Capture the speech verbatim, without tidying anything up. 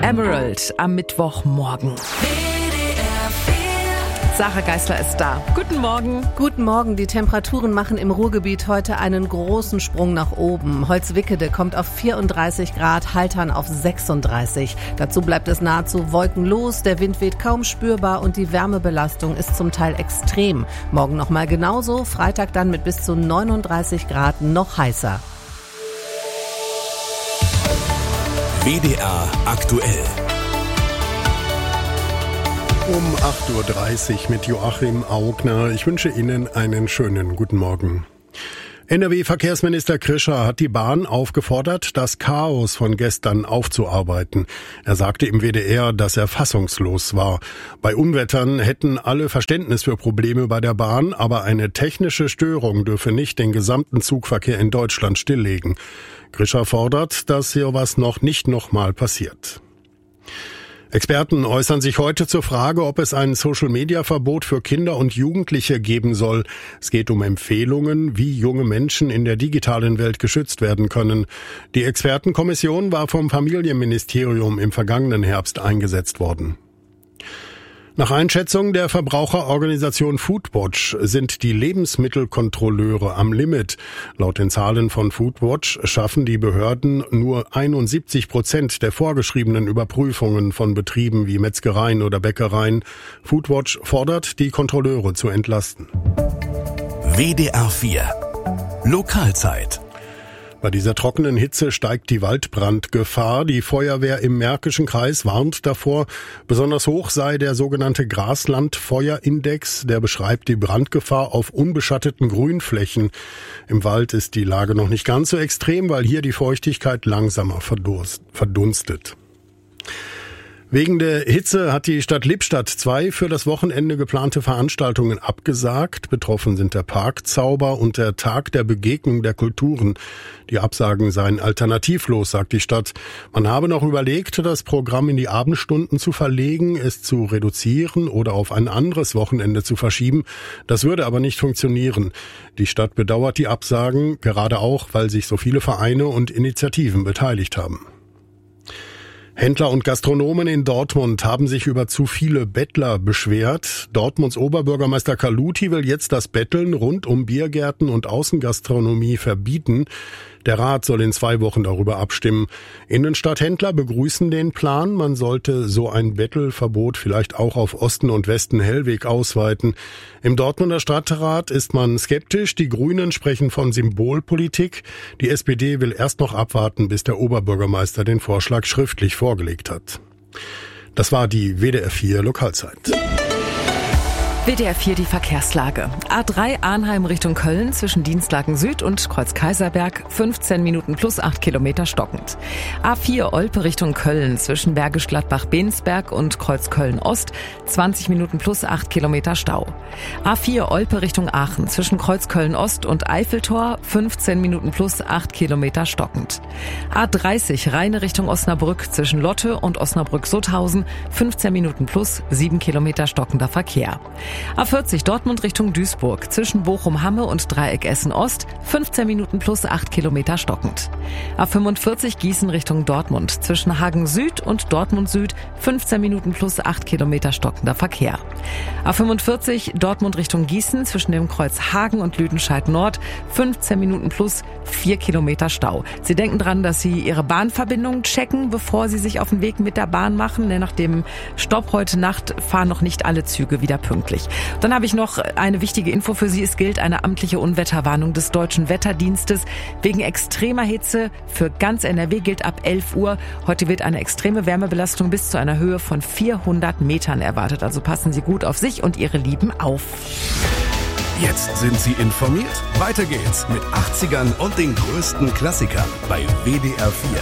Emerald am Mittwochmorgen. Sarah Geisler ist da. Guten Morgen. Guten Morgen. Die Temperaturen machen im Ruhrgebiet heute einen großen Sprung nach oben. Holzwickede kommt auf vierunddreißig Grad, Haltern auf sechsunddreißig. Dazu bleibt es nahezu wolkenlos, der Wind weht kaum spürbar und die Wärmebelastung ist zum Teil extrem. Morgen nochmal genauso, Freitag dann mit bis zu neununddreißig Grad noch heißer. W D R aktuell. Um acht Uhr dreißig mit Joachim Augner. Ich wünsche Ihnen einen schönen guten Morgen. N R W-Verkehrsminister Krischer hat die Bahn aufgefordert, das Chaos von gestern aufzuarbeiten. Er sagte im W D R, dass er fassungslos war. Bei Unwettern hätten alle Verständnis für Probleme bei der Bahn, aber eine technische Störung dürfe nicht den gesamten Zugverkehr in Deutschland stilllegen. Krischer fordert, dass hier was noch nicht nochmal passiert. Experten äußern sich heute zur Frage, ob es ein Social-Media-Verbot für Kinder und Jugendliche geben soll. Es geht um Empfehlungen, wie junge Menschen in der digitalen Welt geschützt werden können. Die Expertenkommission war vom Familienministerium im vergangenen Herbst eingesetzt worden. Nach Einschätzung der Verbraucherorganisation Foodwatch sind die Lebensmittelkontrolleure am Limit. Laut den Zahlen von Foodwatch schaffen die Behörden nur einundsiebzig Prozent der vorgeschriebenen Überprüfungen von Betrieben wie Metzgereien oder Bäckereien. Foodwatch fordert, die Kontrolleure zu entlasten. W D R vier Lokalzeit. Bei dieser trockenen Hitze steigt die Waldbrandgefahr. Die Feuerwehr im Märkischen Kreis warnt davor. Besonders hoch sei der sogenannte Graslandfeuerindex. Der beschreibt die Brandgefahr auf unbeschatteten Grünflächen. Im Wald ist die Lage noch nicht ganz so extrem, weil hier die Feuchtigkeit langsamer verdunstet. Wegen der Hitze hat die Stadt Lippstadt zwei für das Wochenende geplante Veranstaltungen abgesagt. Betroffen sind der Parkzauber und der Tag der Begegnung der Kulturen. Die Absagen seien alternativlos, sagt die Stadt. Man habe noch überlegt, das Programm in die Abendstunden zu verlegen, es zu reduzieren oder auf ein anderes Wochenende zu verschieben. Das würde aber nicht funktionieren. Die Stadt bedauert die Absagen, gerade auch, weil sich so viele Vereine und Initiativen beteiligt haben. Händler und Gastronomen in Dortmund haben sich über zu viele Bettler beschwert. Dortmunds Oberbürgermeister Carluti will jetzt das Betteln rund um Biergärten und Außengastronomie verbieten. Der Rat soll in zwei Wochen darüber abstimmen. Innenstadthändler begrüßen den Plan. Man sollte so ein Bettelverbot vielleicht auch auf Osten und Westen Hellweg ausweiten. Im Dortmunder Stadtrat ist man skeptisch. Die Grünen sprechen von Symbolpolitik. Die S P D will erst noch abwarten, bis der Oberbürgermeister den Vorschlag schriftlich vorgelegt hat. Das war die W D R vier Lokalzeit. W D R vier die Verkehrslage. A drei Arnheim Richtung Köln zwischen Dienstlaken Süd und Kreuz-Kaiserberg fünfzehn Minuten plus acht Kilometer stockend. A vier Olpe Richtung Köln zwischen Bergisch Gladbach-Bensberg und Kreuz-Köln Ost zwanzig Minuten plus acht Kilometer Stau. A vier Olpe Richtung Aachen zwischen Kreuz-Köln Ost und Eiffeltor fünfzehn Minuten plus acht Kilometer stockend. A dreißig Rheine Richtung Osnabrück zwischen Lotte und Osnabrück-Sutthausen fünfzehn Minuten plus sieben Kilometer stockender Verkehr. A vierzig Dortmund Richtung Duisburg zwischen Bochum-Hamme und Dreieck Essen-Ost fünfzehn Minuten plus acht Kilometer stockend. A fünfundvierzig Gießen Richtung Dortmund zwischen Hagen Süd und Dortmund Süd fünfzehn Minuten plus acht Kilometer stockender Verkehr. A fünfundvierzig Dortmund Richtung Gießen zwischen dem Kreuz Hagen und Lüdenscheid Nord fünfzehn Minuten plus vier Kilometer Stau. Sie denken dran, dass Sie Ihre Bahnverbindung checken, bevor Sie sich auf den Weg mit der Bahn machen. Denn nach dem Stopp heute Nacht fahren noch nicht alle Züge wieder pünktlich. Dann habe ich noch eine wichtige Info für Sie. Es gilt eine amtliche Unwetterwarnung des Deutschen Wetterdienstes. Wegen extremer Hitze für ganz N R W gilt ab elf Uhr. Heute wird eine extreme Wärmebelastung bis zu einer Höhe von vierhundert Metern erwartet. Also passen Sie gut auf sich und Ihre Lieben auf. Jetzt sind Sie informiert. Weiter geht's mit achtzigern und den größten Klassikern bei W D R vier.